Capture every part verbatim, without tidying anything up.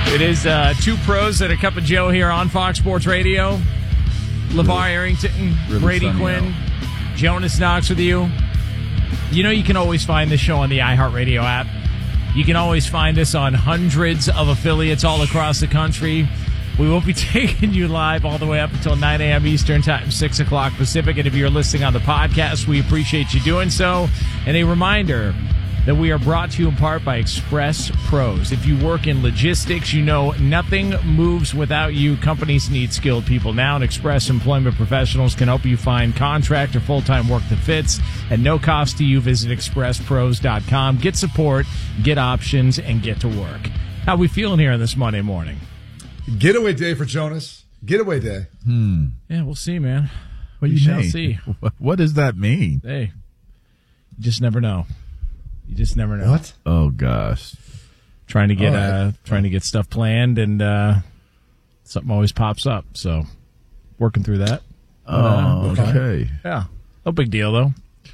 It is uh, two pros and a cup of Joe here on Fox Sports Radio. LeVar Arrington, really Brady Quinn, out. Jonas Knox with you. You know you can always find this show on the iHeartRadio app. You can always find us on hundreds of affiliates all across the country. We will be taking you live all the way up until nine a.m. Eastern Time, six o'clock Pacific. And if you're listening on the podcast, we appreciate you doing so. And a reminder that we are brought to you in part by Express Pros. If you work in logistics, you know nothing moves without you. Companies need skilled people now, and Express Employment Professionals can help you find contract or full-time work that fits at no cost to you. Visit express pros dot com. Get support, get options, and get to work. How are we feeling here on this Monday morning? Getaway day for Jonas. Getaway day. Hmm. Yeah, we'll see, man. What do we you shall mean? see. What does that mean? Hey, you just never know. You just never know. What? Oh gosh. Trying to get All right. uh trying to get stuff planned, and uh something always pops up. So working through that. Oh, okay. okay. Yeah. No big deal though.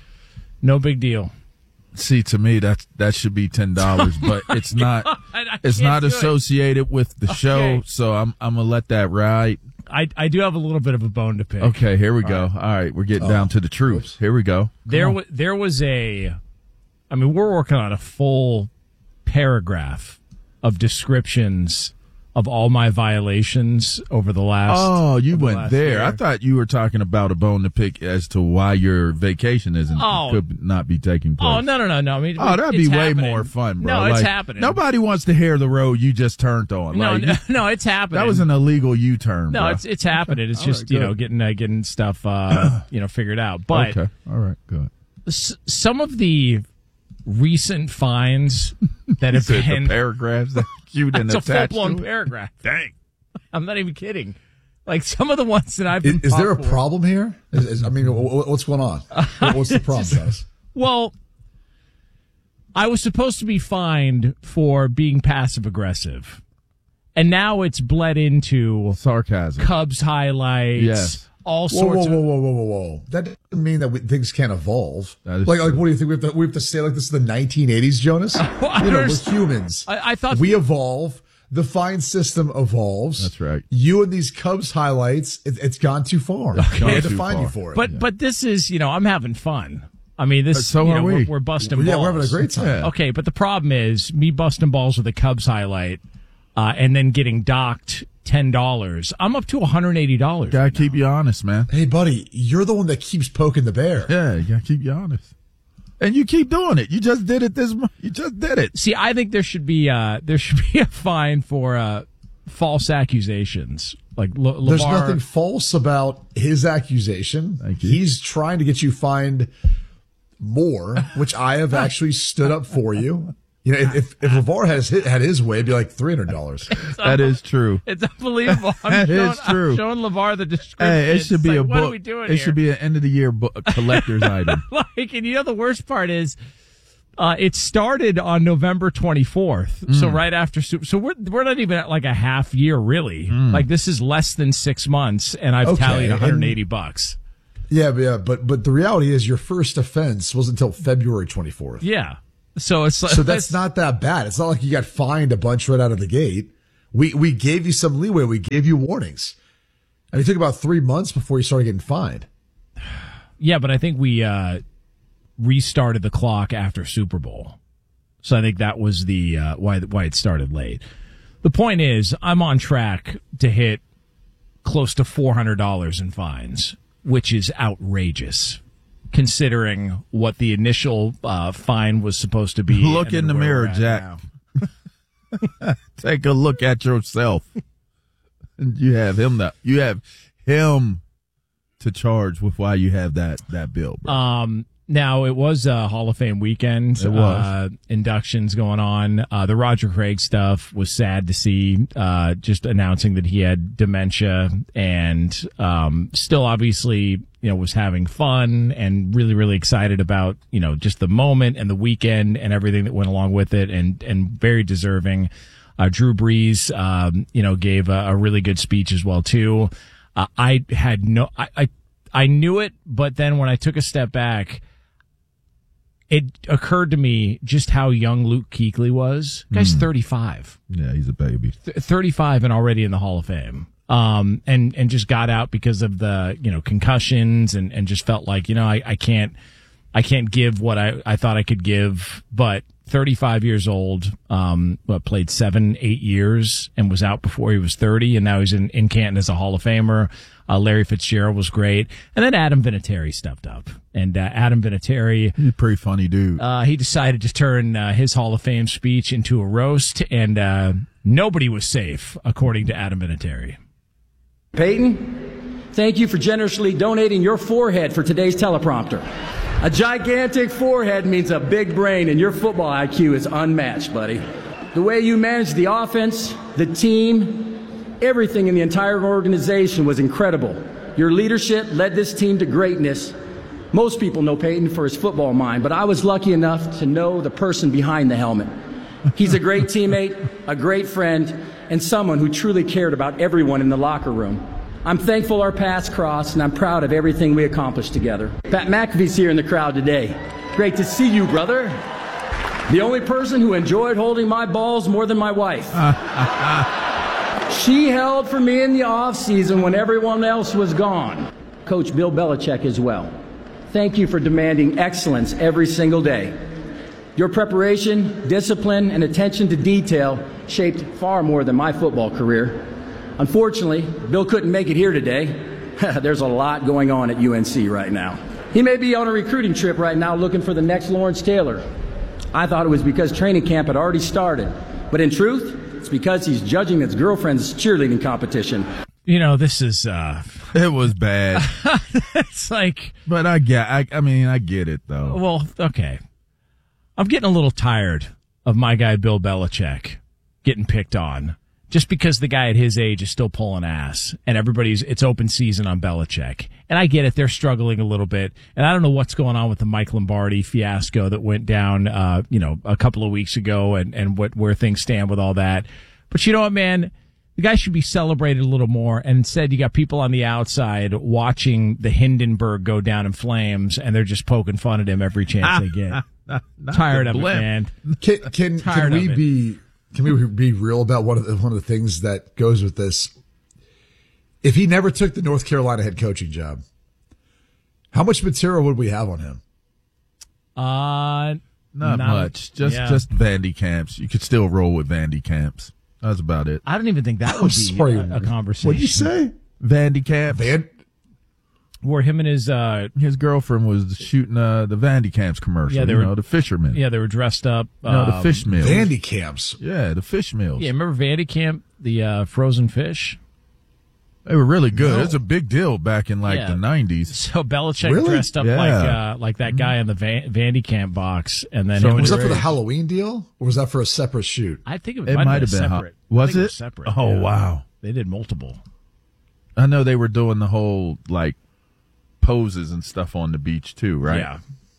No big deal. See, to me, that that should be ten dollars, but it's not. I It's can't not do it. associated with the show, Okay. so I'm I'm gonna let that ride. I I do have a little bit of a bone to pick. Okay, here we go. All right, we're getting down to the truth. Here we go. There was there was a I mean, we're working on a full paragraph of descriptions of all my violations over the last Oh, you over the went last there. year. I thought you were talking about a bone to pick as to why your vacation isn't Oh. could not be taking place. Oh, no, no, no, no. I mean, Oh, that'd it's be way happening. more fun, bro. No, it's Like, happening. Nobody wants to hear the road you just turned on. No, Like, no, no, it's happening. that was an illegal U-turn. No, bro. it's it's happening. It's All just right, you know good. getting uh, getting stuff uh, you know figured out. But okay. All right, good. s- some of the recent fines that have Said been the paragraphs that you didn't it's a full attach blown to it? paragraph. Dang, I'm not even kidding. Like some of the ones that I've Is, been. is there a popped for- problem here? Is, is, I mean, wh- wh- what's going on? What- What's the problem, guys? Well, I was supposed to be fined for being passive aggressive, and now it's bled into Sarcasm. Cubs highlights. Yes. All Whoa, sorts whoa, whoa, of. whoa, whoa, whoa, whoa! That doesn't mean that we, things can't evolve. That is like, like, true. what do you think we have to? We have to say like this is the nineteen eighties, Jonas? I you know, we're understand. humans. I, I thought we evolve. The fine system evolves. That's right. You and these Cubs highlights, it, it's gone too far. We Gone had to too fine you far. for it. But but this is you know I'm having fun. I mean this. Uh, so you are know, we. We're, we're busting yeah, balls. we're having a great time. Yeah. Okay, but the problem is me busting balls with a Cubs highlight, uh, and then getting docked ten dollars. I'm up to one hundred eighty dollars. Gotta keep you honest, man. Hey, buddy, you're the one that keeps poking the bear. Yeah, you gotta keep you honest. And you keep doing it. You just did it this month. You just did it. See, I think there should be uh, there should be a fine for uh, false accusations. Like Le- LeVar, There's nothing false about his accusation. Thank you. He's trying to get you fined more, which I have actually stood up for you. You know, if if, if LeVar has hit, had his way, it'd be like three hundred dollars. That is true. It's unbelievable. I'm That showing, is true. I'm showing LeVar the description. Hey, it should It's be like, a what book. are we doing it here? should be an end of the year book, a collector's item. Like, and you know the worst part is, uh, it started on November twenty-fourth. So right after Super. So we're we're not even at like a half year really. Like this is less than six months, and I've Okay, tallied one hundred and- eighty bucks. Yeah, but yeah, but but the reality is your first offense wasn't until February twenty-fourth. Yeah. So it's like So that's not that bad. It's not like you got fined a bunch right out of the gate. We we gave you some leeway. We gave you warnings. And it took about three months before you started getting fined. Yeah, but I think we uh, restarted the clock after Super Bowl, so I think that was the uh, why why it started late. The point is, I'm on track to hit close to four hundred dollars in fines, which is outrageous, considering what the initial uh, fine was supposed to be. Look and in the where mirror, we're at Jack. now. Take a look at yourself. And you have him that you have him to charge with why you have that that bill, bro. Um, now it was a Hall of Fame weekend. It was. Uh, inductions going on. Uh, the Roger Craig stuff was sad to see. Uh, just announcing that he had dementia and um, still obviously you know was having fun and really really excited about you know just the moment and the weekend and everything that went along with it and and very deserving. Uh, Drew Brees, um, you know, gave a, a really good speech as well too. Uh, I had no, I, I, I knew it, but then when I took a step back, it occurred to me just how young Luke Kuechly was. Guy's Mm. thirty-five. Yeah, he's a baby. Th- thirty-five and already in the Hall of Fame. Um, and, and just got out because of the, you know, concussions and, and just felt like, you know, I, I can't, I can't give what I, I thought I could give, but thirty-five years old, um, what, played seven, eight years and was out before he was thirty. And now he's in, in Canton as a Hall of Famer. Uh, Larry Fitzgerald was great. And then Adam Vinatieri stepped up. And, uh, Adam Vinatieri, He's a pretty funny dude. uh, he decided to turn, uh, his Hall of Fame speech into a roast, and, uh, nobody was safe, according to Adam Vinatieri. Peyton, thank you for generously donating your forehead for today's teleprompter. A gigantic forehead means a big brain, and your football I Q is unmatched, buddy. The way you managed the offense, the team, everything in the entire organization was incredible. Your leadership led this team to greatness. Most people know Peyton for his football mind, but I was lucky enough to know the person behind the helmet. He's a great teammate, a great friend, and someone who truly cared about everyone in the locker room. I'm thankful our paths crossed, and I'm proud of everything we accomplished together. Pat McAfee's here in the crowd today. Great to see you, brother. The only person who enjoyed holding my balls more than my wife. She held for me in the offseason when everyone else was gone. Coach Bill Belichick as well. Thank you for demanding excellence every single day. Your preparation, discipline, and attention to detail shaped far more than my football career. Unfortunately, Bill couldn't make it here today. There's a lot going on at U N C right now. He may be on a recruiting trip right now looking for the next Lawrence Taylor. I thought it was because training camp had already started. But in truth, it's because he's judging his girlfriend's cheerleading competition. You know, this is, uh, It was bad. it's like, But I get, I, I mean, I get it though. well, okay. I'm getting a little tired of my guy Bill Belichick getting picked on just because the guy at his age is still pulling ass and everybody's, it's open season on Belichick. And I get it. They're struggling a little bit. And I don't know what's going on with the Mike Lombardi fiasco that went down, uh, you know, a couple of weeks ago and, and what, where things stand with all that. But you know what, man? The guy should be celebrated a little more. And instead, you got people on the outside watching the Hindenburg go down in flames, and they're just poking fun at him every chance they get. Tired of it, man. Can can, Tired can we of it. be can we be real about one of the, one of the things that goes with this? If he never took the North Carolina head coaching job, how much material would we have on him? Uh, Not, much. Just yeah. just Vandy camps. You could still roll with Vandy camps. That's about it. I don't even think that I'm would be sorry. a, a conversation. What'd you say? Vandy camps. Van? Where him and his, uh, His girlfriend was shooting uh, the Vandy camps commercial. Yeah, they you were- know, the fishermen. yeah, they were dressed up. No, the um, fish mills. Vandy camps. Yeah, the fish mills. Yeah, remember Vandy Camp, the uh, frozen fish? They were really good. No. It was a big deal back in like Yeah. the nineties. So Belichick Really? dressed up Yeah. like uh, like that guy in the Van- Vandy Camp box, and then So him Was and- that for the Great. Halloween deal, or was that for a separate shoot? I think it, It might might have have been. separate. huh? Was I think it? separate? Oh yeah. wow! They did multiple. I know they were doing the whole like poses and stuff on the beach too, right? Yeah.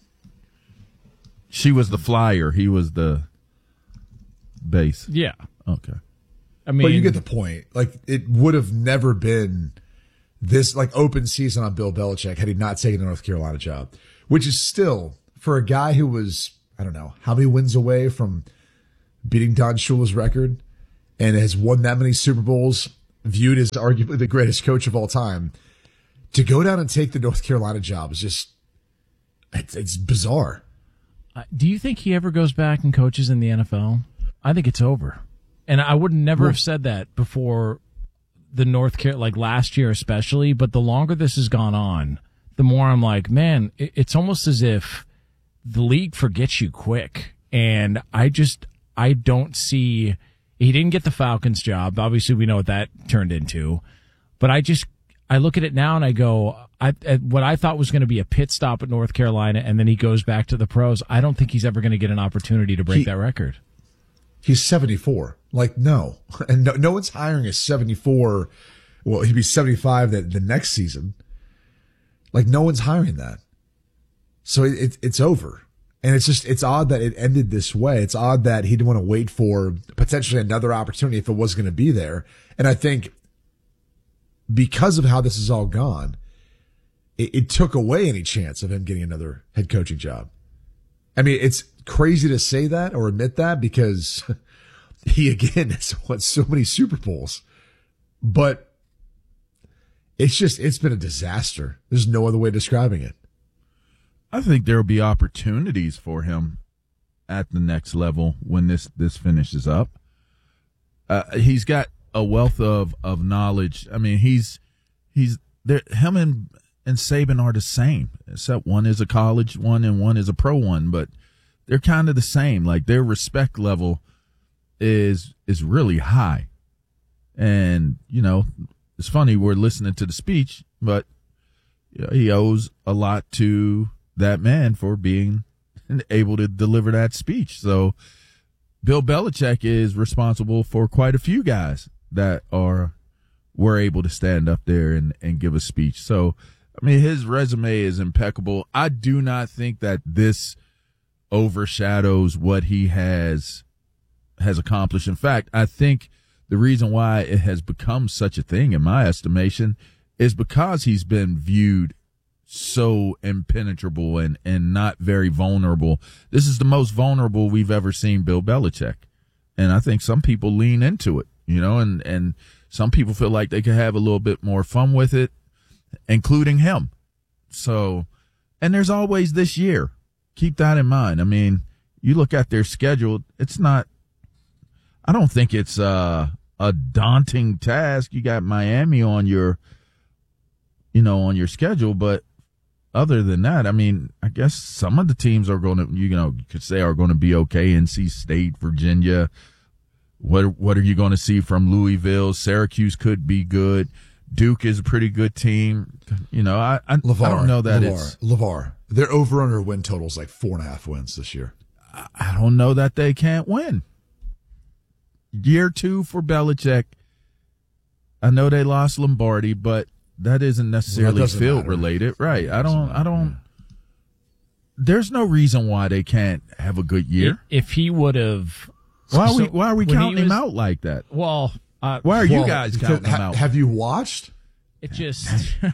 She was the flyer. He was the base. Yeah. Okay. I mean, But you get the point. Like, it would have never been this like open season on Bill Belichick had he not taken the North Carolina job, which is still for a guy who was, I don't know, how many wins away from beating Don Shula's record and has won that many Super Bowls, viewed as arguably the greatest coach of all time, to go down and take the North Carolina job is just, it's, it's bizarre. Uh, do you think he ever goes back and coaches in the N F L? I think it's over. And I would never have said that before the North Carolina, like last year especially, but the longer this has gone on, the more I'm like, man, it, it's almost as if the league forgets you quick. And I just, I don't see, he didn't get the Falcons job. Obviously, we know what that turned into. But I just, I look at it now and I go, I, at what I thought was going to be a pit stop at North Carolina, and then he goes back to the pros. I don't think he's ever going to get an opportunity to break He- that record. He's seventy-four. Like, no. And no, no one's hiring a seventy-four. Well, he'd be seventy-five the, the next season. Like, no one's hiring that. So it, it, it's over. And it's just, it's odd that it ended this way. It's odd that he didn't want to wait for potentially another opportunity if it was going to be there. And I think because of how this has all gone, it, it took away any chance of him getting another head coaching job. I mean, it's crazy to say that or admit that because he, again, has won so many Super Bowls. But it's just, it's been a disaster. There's no other way of describing it. I think there will be opportunities for him at the next level when this, this finishes up. Uh, he's got a wealth of, of knowledge. I mean, he's, he's there. Him and, and Saban are the same, except one is a college one and one is a pro one, but they're kind of the same. Like their respect level is, is really high. And, you know, it's funny. We're listening to the speech, but you know, he owes a lot to that man for being able to deliver that speech. So Bill Belichick is responsible for quite a few guys that are were able to stand up there and, and give a speech. So, I mean, his resume is impeccable. I do not think that this overshadows what he has has accomplished. In fact, I think the reason why it has become such a thing, in my estimation, is because he's been viewed so impenetrable and, and not very vulnerable. This is the most vulnerable we've ever seen Bill Belichick. And I think some people lean into it, you know, and, and some people feel like they could have a little bit more fun with it, including him. So, and there's always this year. Keep that in mind. I mean, you look at their schedule, it's not, I don't think it's uh, a daunting task. You got Miami on your, you know, on your schedule, but other than that, I mean, I guess some of the teams are going to, you know, you could say are going to be okay. N C State, Virginia. What what are you going to see from Louisville? Syracuse could be good. Duke is a pretty good team. You know, I I, LeVar, I don't know that LeVar, it's LeVar. Their over under win total is like four and a half wins this year. I, I don't know that they can't win. Year two for Belichick. I know they lost Lombardi, but that isn't necessarily well, that field matter. related, right? I don't. I don't. There's no reason why they can't have a good year. If he would have, why are so we? Why are we when he counting him was- out like that? Well, uh, Why are Well, you guys because- counting him ha- out? Have you watched? it just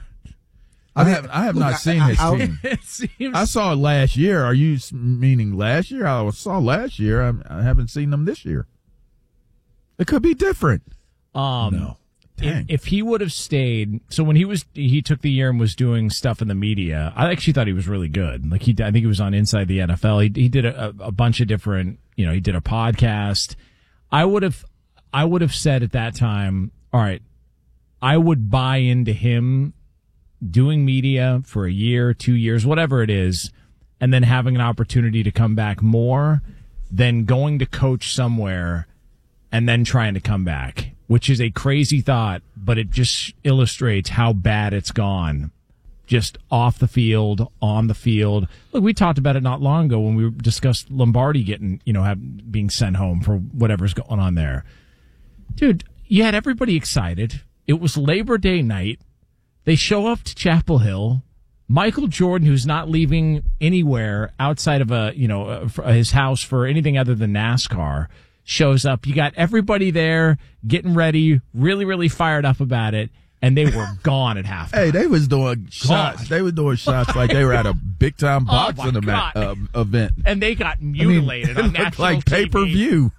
I have. I have Look, not I- seen I- his I- team. it seems I saw it last year. Are you s- meaning last year? I saw last year. I, I haven't seen them this year. It could be different. um No. Dang. If, if he would have stayed, so when he was, he took the year and was doing stuff in the media. I actually thought he was really good. Like he, I think he was on Inside the N F L. He he did a, a bunch of different, you know, he did a podcast. I would have, I would have said at that time, all right, I would buy into him doing media for a year, two years, whatever it is, and then having an opportunity to come back more than going to coach somewhere and then trying to come back, which is a crazy thought, but it just illustrates how bad it's gone. Just off the field, on the field. Look, we talked about it not long ago when we discussed Lombardi getting, you know, have, being sent home for whatever's going on there. Dude, you had everybody excited. It was Labor Day night. They show up to Chapel Hill. Michael Jordan, who's not leaving anywhere outside of a, you know, uh, his house for anything other than NASCAR, shows up. You got everybody there getting ready, really, really fired up about it, and they were gone at halftime. Hey, they was doing shots. They were doing shots like they were at a big time Oh, boxing my event, God. uh, event. And they got mutilated it on looked national like T V. pay per view.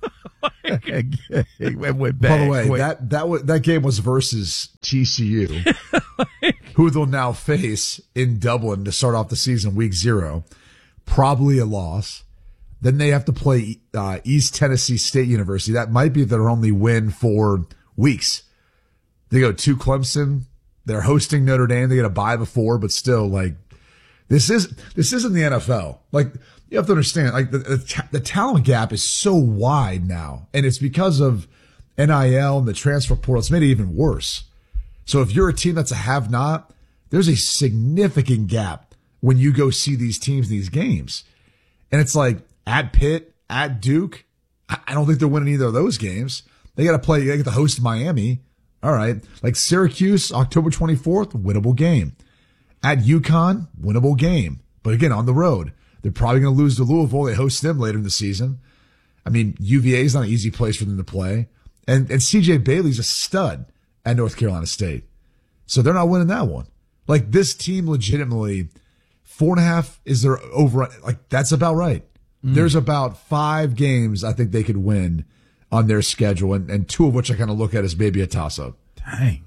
It went By bad the way, quick. that that was, that game was versus T C U, who they'll now face in Dublin to start off the season, week zero. Probably a loss. Then they have to play uh, East Tennessee State University. That might be their only win for weeks. They go to Clemson. They're hosting Notre Dame. They get a bye before, but still, like, this is this isn't the N F L. Like, you have to understand, like, the, the, the talent gap is so wide now, and it's because of N I L and the transfer portal. It's made it even worse. So if you're a team that's a have-not, there's a significant gap when you go see these teams in these games. And it's like, at Pitt, at Duke, I, I don't think they're winning either of those games. They got to play, they get to host Miami. All right. Like Syracuse, October twenty-fourth, winnable game. At UConn, winnable game. But again, on the road. They're probably going to lose to Louisville. They host them later in the season. I mean, U V A is not an easy place for them to play. And, and C J Bailey's a stud at North Carolina State. So they're not winning that one. Like, this team legitimately, four and a half is their over. Like, that's about right. There's about five games I think they could win on their schedule, and, and two of which I kind of look at as maybe a toss-up. Dang.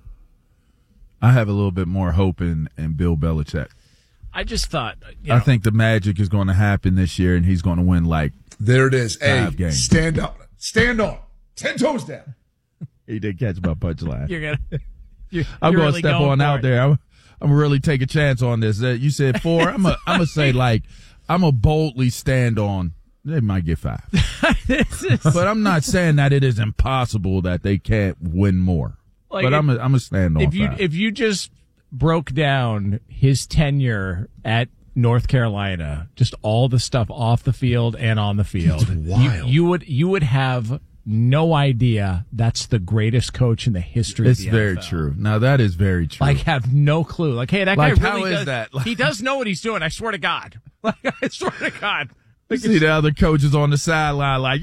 I have a little bit more hope in, in Bill Belichick. I just thought, you know, I think the magic is going to happen this year, and he's going to win like There it is. Hey, five games. stand up. Stand on. Ten toes down. He did catch my punchline. you're gonna. You're, I'm you're going really to step going on for out it. there. I'm, I'm gonna really take a chance on this. Uh, you said four. I'm gonna I'm gonna say like I'm gonna boldly stand on. They might get five, This is- but I'm not saying that it is impossible that they can't win more. Like, but I'm gonna I'm gonna stand on if you five. if you just broke down his tenure at North Carolina, just all the stuff off the field and on the field, It's wild. You, you would you would have no idea that's the greatest coach in the history It's of the very N F L. true. Now that is very true. Like, have no clue. Like, hey, that Like, guy how really is does. that? Like- he does know what he's doing. I swear to God. Like, I swear to God. You see the other coaches on the sideline like,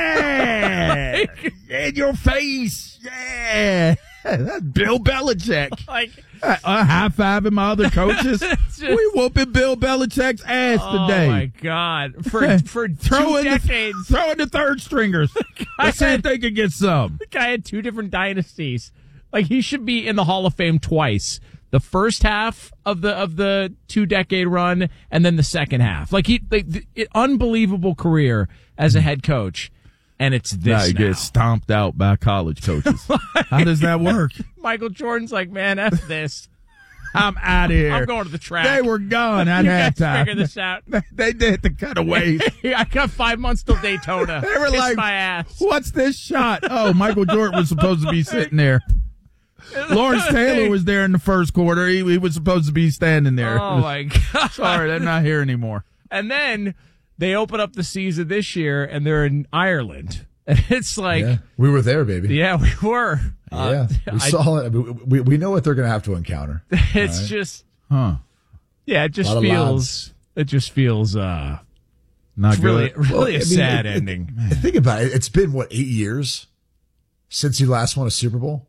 yeah, in your face, yeah. That's Bill Belichick. Like, Uh, uh, high fiving my other coaches. It's just- we whooping Bill Belichick's ass oh today. my God, for for Throw two in decades, the, throw in the third stringers. Let's see if they can get some. the guy had two different dynasties. Like, he should be in the Hall of Fame twice. The first half of the of the two decade run, and then the second half. Like, he, like, the, it, unbelievable career as a head coach, and it's this Now you now. get stomped out by college coaches. How does that work? Michael Jordan's like, man, f this. I'm out of here. I'm going to the track. They were gone at you guys halftime. figure this out. They did the cutaways. I got five months till Daytona. They were Kiss like, my ass. what's this shot? Oh, Michael Jordan was supposed to be sitting there. Lawrence Taylor was there in the first quarter. He, he was supposed to be standing there. Oh my God. Sorry, they're not here anymore. And then they open up the season this year, and they're in Ireland. And it's like, Yeah, yeah, we were there, baby. we were. Yeah, Uh, we I- saw it. We, we, we know what they're going to have to encounter. It's Right. just, Huh. yeah, it just Lot of feels, it just feels, uh, Not it's really, good. really Well, I a mean, sad it- it- ending. Think about it. It's been, what, eight years since he last won a Super Bowl?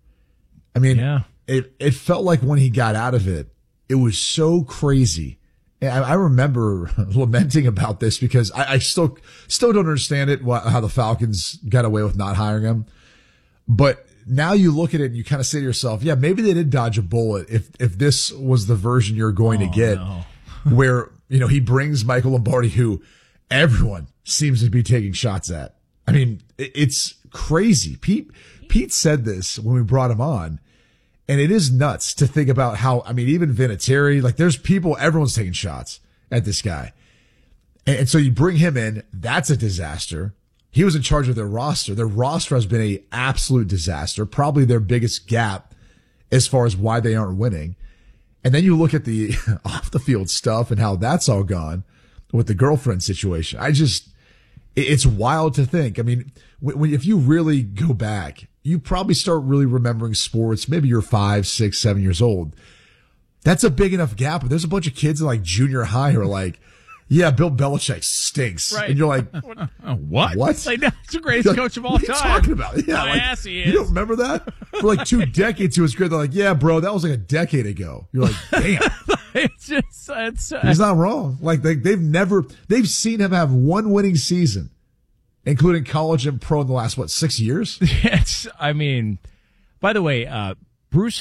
I mean, Yeah. it, it felt like when he got out of it, it was so crazy. And I, I remember lamenting about this because I, I still still don't understand it, wh- how the Falcons got away with not hiring him. But now you look at it and you kind of say to yourself, yeah, maybe they did dodge a bullet if if this was the version you're going to get, where, you know, he brings Michael Lombardi, who everyone seems to be taking shots at. I mean, it, it's crazy. Pete Pete said this when we brought him on. And it is nuts to think about how, I mean, even Vinatieri, like there's people, everyone's taking shots at this guy. And, and so you bring him in, that's a disaster. He was in charge of their roster. Their roster has been a absolute disaster, probably their biggest gap as far as why they aren't winning. And then you look at the off the field stuff and how that's all gone with the girlfriend situation. I just, it, it's wild to think. I mean, when, when, if you really go back, you probably start really remembering sports. Maybe you're five, six, seven years old. That's a big enough gap. But there's a bunch of kids in like junior high who are like, yeah, Bill Belichick stinks. Right. And you're like, Oh, what? what? Like, that's the greatest You're like, coach of all what are you time. talking about? Yeah, How like, ass he you is. don't remember that? For like two decades, he was great. They're like, yeah, bro, that was like a decade ago. You're like, damn, It's just, it's, uh, he's not wrong. Like they, they've never, they've seen him have one winning season, including college and pro in the last, what, six years? it's, I mean, by the way, uh, Bruce